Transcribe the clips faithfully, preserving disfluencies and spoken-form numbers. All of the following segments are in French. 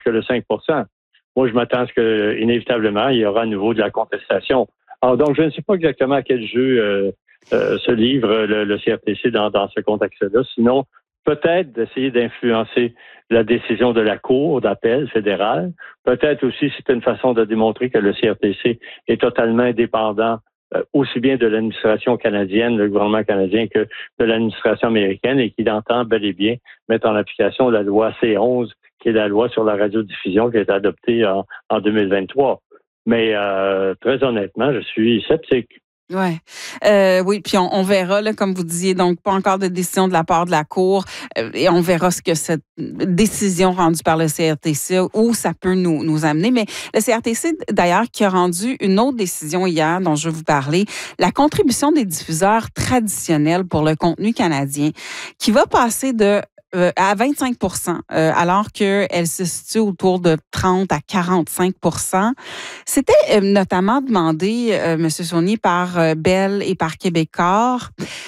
que le cinq pour cent. Moi, je m'attends à ce que, inévitablement, il y aura à nouveau de la contestation. Alors, donc, je ne sais pas exactement à quel jeu euh, euh, se livre le, le C R T C dans, dans ce contexte-là. Sinon, peut-être d'essayer d'influencer la décision de la Cour d'appel fédérale. Peut-être aussi, c'est une façon de démontrer que le C R T C est totalement indépendant euh, aussi bien de l'administration canadienne, le gouvernement canadien, que de l'administration américaine et qu'il entend bel et bien mettre en application la loi C onze, qui est la loi sur la radiodiffusion qui a été adoptée en, en deux mille vingt-trois. Mais euh, très honnêtement, je suis sceptique. Ouais. Euh, oui, puis on, on verra, là, comme vous disiez, donc pas encore de décision de la part de la Cour, euh, et on verra ce que cette décision rendue par le C R T C, où ça peut nous, nous amener. Mais le C R T C, d'ailleurs, qui a rendu une autre décision hier, dont je vais vous parler, la contribution des diffuseurs traditionnels pour le contenu canadien, qui va passer de Euh, à vingt-cinq pour cent, euh, alors qu'elle se situe autour de trente à quarante-cinq pour cent. C'était euh, notamment demandé, euh, M. Saunier, par euh, Bell et par Québecor.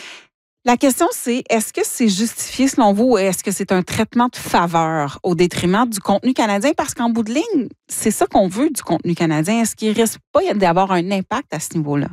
La question, c'est, est-ce que c'est justifié selon vous ou est-ce que c'est un traitement de faveur au détriment du contenu canadien? Parce qu'en bout de ligne, c'est ça qu'on veut du contenu canadien. Est-ce qu'il risque pas d'avoir un impact à ce niveau-là?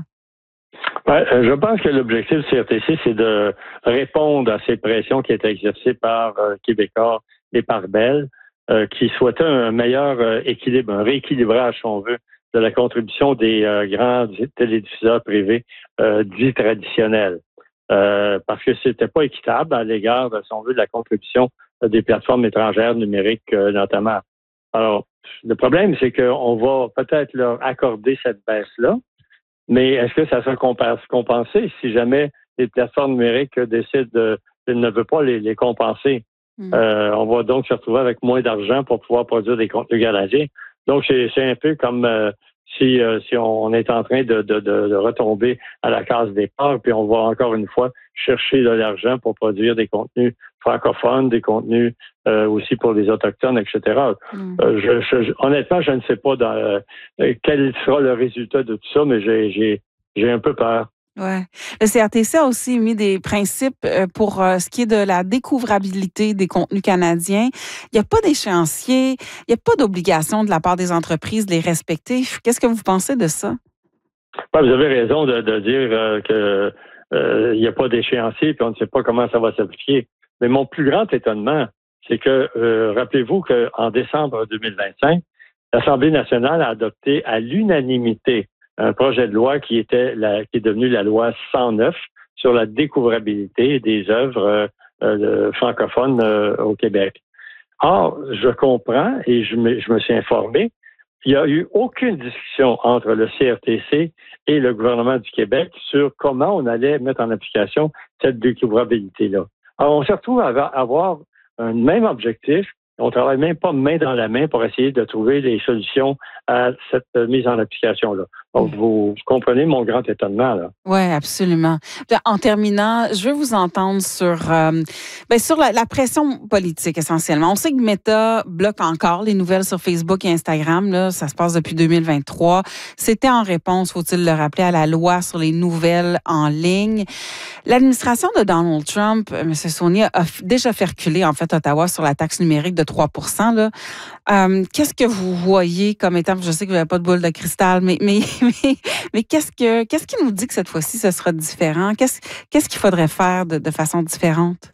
Ouais, je pense que l'objectif du C R T C, c'est de répondre à ces pressions qui étaient exercées par euh, Québecor et par Bell, euh, qui souhaitaient un meilleur euh, équilibre, un rééquilibrage, si on veut, de la contribution des euh, grands télédiffuseurs privés euh, dits traditionnels. Euh, parce que c'était pas équitable à l'égard, si on veut, de la contribution des plateformes étrangères numériques, euh, notamment. Alors, le problème, c'est qu'on va peut-être leur accorder cette baisse-là, mais est-ce que ça sera compensé si jamais les plateformes numériques décident de, de ne veut pas les, les compenser? Mmh. Euh, on va donc se retrouver avec moins d'argent pour pouvoir produire des contenus canadiens. Donc, c'est, c'est un peu comme euh, si, euh, si on est en train de, de, de, de retomber à la case départ, puis on va encore une fois chercher de l'argent pour produire des contenus francophones, des contenus euh, aussi pour les Autochtones, et cetera. Mm. Euh, je, je, honnêtement, je ne sais pas dans, euh, quel sera le résultat de tout ça, mais j'ai, j'ai, j'ai un peu peur. Ouais. Le C R T C a aussi mis des principes pour ce qui est de la découvrabilité des contenus canadiens. Il n'y a pas d'échéancier, il n'y a pas d'obligation de la part des entreprises de les respecter. Qu'est-ce que vous pensez de ça? Ouais, vous avez raison de, de dire euh, que euh, il n'y a pas d'échéancier puis on ne sait pas comment ça va s'appliquer. Mais mon plus grand étonnement, c'est que, euh, rappelez-vous qu'en décembre deux mille vingt-cinq, l'Assemblée nationale a adopté à l'unanimité un projet de loi qui était la, qui est devenu la loi cent neuf sur la découvrabilité des œuvres euh, francophones euh, au Québec. Or, je comprends et je me, je me suis informé, il n'y a eu aucune discussion entre le C R T C et le gouvernement du Québec sur comment on allait mettre en application cette découvrabilité-là. Alors, on se retrouve à avoir un même objectif. On ne travaille même pas main dans la main pour essayer de trouver des solutions à cette mise en application-là. Donc, vous, vous comprenez mon grand étonnement, là. Oui, absolument. En terminant, je veux vous entendre sur, euh, bien, sur la, la pression politique, essentiellement. On sait que Meta bloque encore les nouvelles sur Facebook et Instagram. Là, ça se passe depuis deux mille vingt-trois. C'était en réponse, faut-il le rappeler, à la loi sur les nouvelles en ligne. L'administration de Donald Trump, M. Saunier, a déjà fait reculer, en fait, Ottawa sur la taxe numérique de trois pour cent. Là. Euh, qu'est-ce que vous voyez comme étant, je sais que vous n'avez pas de boule de cristal, mais, mais, mais, mais qu'est-ce, que, qu'est-ce qui nous dit que cette fois-ci, ce sera différent? Qu'est-ce, qu'est-ce qu'il faudrait faire de, de façon différente?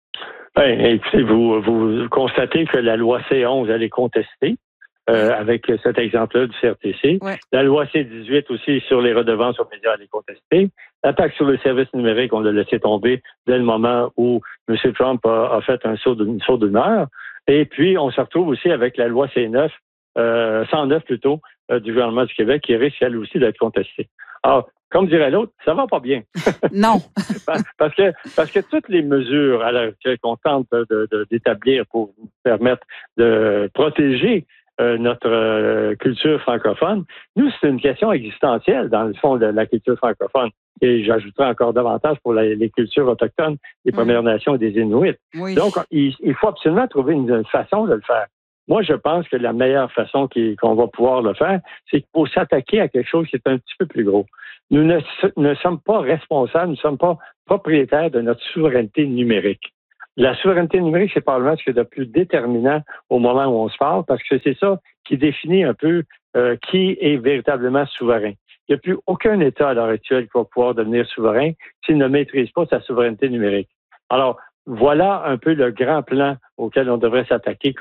Bien, écoutez, vous, vous constatez que la loi C onze, elle est contestée. Euh, avec cet exemple-là du C R T C. Ouais. La loi C dix-huit aussi sur les redevances aux médias, elle est contestée. La taxe sur les services numériques, on l'a laissé tomber dès le moment où M. Trump a, a fait un saut une saut d'humeur. Et puis, on se retrouve aussi avec la loi C neuf, euh, cent neuf plutôt, euh, du gouvernement du Québec, qui risque elle aussi d'être contestée. Alors, comme dirait l'autre, ça va pas bien. Non. parce que parce que toutes les mesures à la, qu'on tente de, de, d'établir pour nous permettre de protéger Euh, notre euh, culture francophone. Nous, c'est une question existentielle, dans le fond, de la culture francophone. Et j'ajouterai encore davantage pour la, les cultures autochtones, des Premières mmh. Nations et des Inuits. Oui. Donc, il, il faut absolument trouver une façon de le faire. Moi, je pense que la meilleure façon qui, qu'on va pouvoir le faire, c'est qu'il faut s'attaquer à quelque chose qui est un petit peu plus gros. Nous ne, ne sommes pas responsables, nous ne sommes pas propriétaires de notre souveraineté numérique. La souveraineté numérique, c'est probablement ce qu'il y a de plus déterminant au moment où on se parle, parce que c'est ça qui définit un peu euh, qui est véritablement souverain. Il n'y a plus aucun État à l'heure actuelle qui va pouvoir devenir souverain s'il ne maîtrise pas sa souveraineté numérique. Alors, voilà un peu le grand plan auquel on devrait s'attaquer